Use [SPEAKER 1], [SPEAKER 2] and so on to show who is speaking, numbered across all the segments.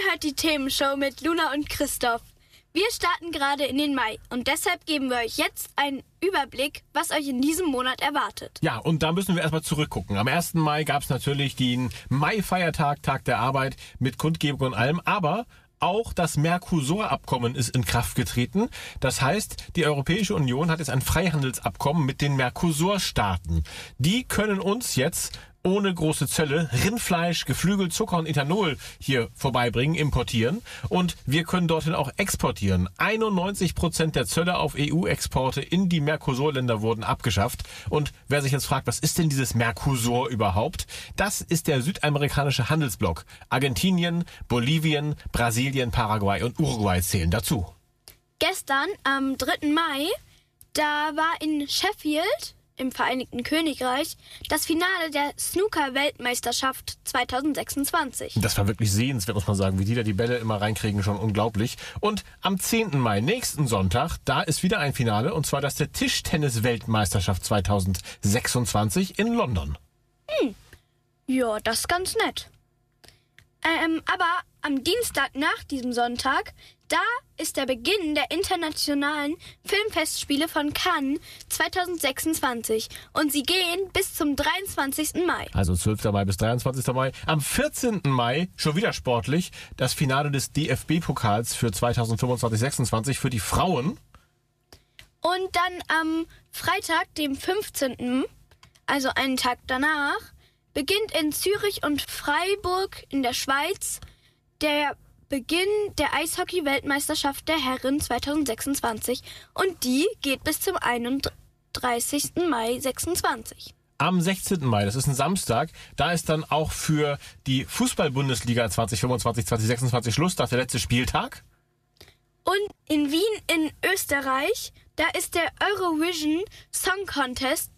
[SPEAKER 1] hört die Themenshow mit Luna und Christoph. Wir starten gerade in den Mai und deshalb geben wir euch jetzt einen Überblick, was euch in diesem Monat erwartet.
[SPEAKER 2] Ja, und da müssen wir erstmal zurückgucken. Am 1. Mai gab es natürlich den Mai-Feiertag, Tag der Arbeit mit Kundgebung und allem, aber auch das Mercosur-Abkommen ist in Kraft getreten. Das heißt, die Europäische Union hat jetzt ein Freihandelsabkommen mit den Mercosur-Staaten. Die können uns jetzt ohne große Zölle Rindfleisch, Geflügel, Zucker und Ethanol hier vorbeibringen, importieren. Und wir können dorthin auch exportieren. 91% der Zölle auf EU-Exporte in die Mercosur-Länder wurden abgeschafft. Und wer sich jetzt fragt, was ist denn dieses Mercosur überhaupt? Das ist der südamerikanische Handelsblock. Argentinien, Bolivien, Brasilien, Paraguay und Uruguay zählen dazu.
[SPEAKER 1] Gestern, am 3. Mai, da war in Sheffield im Vereinigten Königreich das Finale der Snooker-Weltmeisterschaft 2026.
[SPEAKER 2] Das war wirklich sehenswert, muss man sagen, wie die da die Bälle immer reinkriegen, schon unglaublich. Und am 10. Mai, nächsten Sonntag, da ist wieder ein Finale, und zwar das der Tischtennis-Weltmeisterschaft 2026 in London.
[SPEAKER 1] Ja, das ist ganz nett. Aber am Dienstag nach diesem Sonntag, da ist der Beginn der internationalen Filmfestspiele von Cannes 2026 und sie gehen bis zum 23. Mai.
[SPEAKER 2] Also 12. Mai bis 23. Mai. Am 14. Mai, schon wieder sportlich, das Finale des DFB-Pokals für 2025-26 für die Frauen.
[SPEAKER 1] Und dann am Freitag, dem 15., also einen Tag danach, beginnt in Zürich und Freiburg in der Schweiz der Beginn der Eishockey-Weltmeisterschaft der Herren 2026 und die geht bis zum 31. Mai 26.
[SPEAKER 2] Am 16. Mai, das ist ein Samstag, da ist dann auch für die Fußball-Bundesliga 2025-2026 Schluss, das ist der letzte Spieltag.
[SPEAKER 1] Und in Wien in Österreich, da ist der Eurovision Song Contest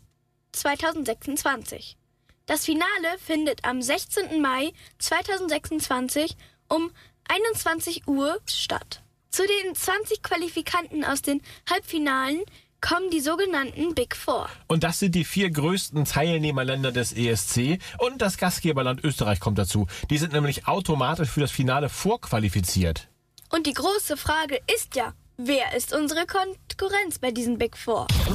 [SPEAKER 1] 2026. Das Finale findet am 16. Mai 2026 um 21 Uhr statt. Zu den 20 Qualifikanten aus den Halbfinalen kommen die sogenannten Big Four.
[SPEAKER 2] Und das sind die 4 größten Teilnehmerländer des ESC und das Gastgeberland Österreich kommt dazu. Die sind nämlich automatisch für das Finale vorqualifiziert.
[SPEAKER 1] Und die große Frage ist ja, wer ist unsere Konkurrenz bei diesen Big Four?